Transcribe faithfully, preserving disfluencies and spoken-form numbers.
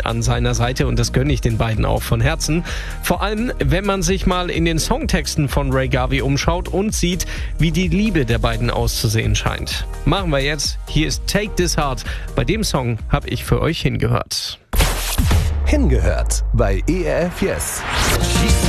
an seiner Seite und das gönne ich den beiden auch von Herzen. Vor allem, wenn man sich mal in den Songtexten von Ray Garvey umschaut und sieht, wie die Liebe der beiden auszusehen scheint. Machen wir jetzt. Hier ist Take This Heart. Bei dem Song habe ich für euch hingehört. Hingehört bei E R F Yes.